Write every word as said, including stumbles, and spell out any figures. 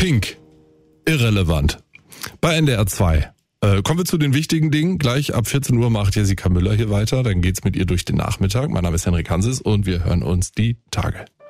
Pink. Irrelevant. Bei N D R zwei. Äh, kommen wir zu den wichtigen Dingen. Gleich ab vierzehn Uhr macht Jessica Müller hier weiter. Dann geht's mit ihr durch den Nachmittag. Mein Name ist Henrik Hanses und wir hören uns die Tage.